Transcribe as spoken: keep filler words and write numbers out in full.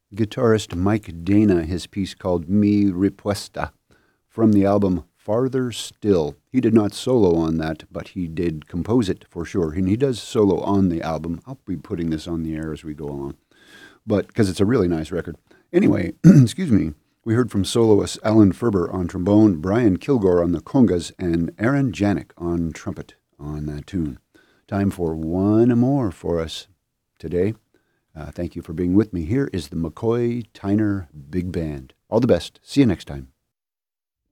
guitarist Mike Dana, his piece called Mi Respuesta from the album Farther Still. He did not solo on that, but he did compose it for sure. And he does solo on the album. I'll be putting this on the air as we go along, but because it's a really nice record. Anyway, excuse me, we heard from soloist Alan Ferber on trombone, Brian Kilgore on the congas, and Aaron Janik on trumpet on that tune. Time for one more for us today. Uh, thank you for being with me. Here is the McCoy Tyner Big Band. All the best. See you next time.